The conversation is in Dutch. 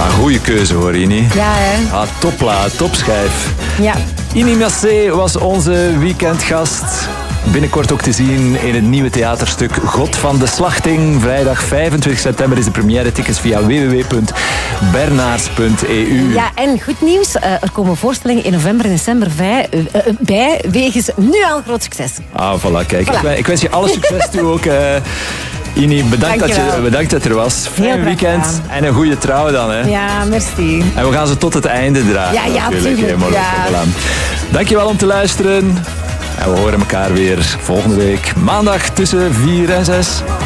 Goeie keuze hoor, Ini. Ja, hè? Topplaat, topschijf. Ja. Ini Massé was onze weekendgast. Binnenkort ook te zien in het nieuwe theaterstuk God van de Slachting. Vrijdag 25 september is de première. Tickets via www.bernaars.eu. Ja, en goed nieuws. Er komen voorstellingen in november en december bij. Wegens nu al groot succes. Voilà, kijk. Voilà. Ik wens je alle succes toe ook. Ini, bedankt dat er was. Fijn weekend en een goede trouw dan. Hè. Ja, merci. En we gaan ze tot het einde dragen. Ja, natuurlijk. Dankjewel om te luisteren. En we horen elkaar weer volgende week maandag tussen 4 en 6.